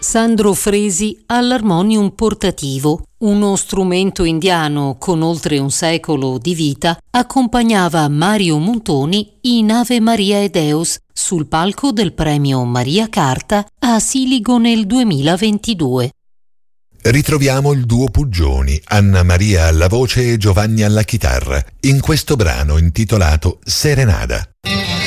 Sandro Fresi all'armonium portativo, uno strumento indiano con oltre un secolo di vita, accompagnava Mario Montoni in Ave Maria e Deus sul palco del premio Maria Carta a Siligo nel 2022. Ritroviamo il duo Puggioni, Anna Maria alla voce e Giovanni alla chitarra, in questo brano intitolato Serenada.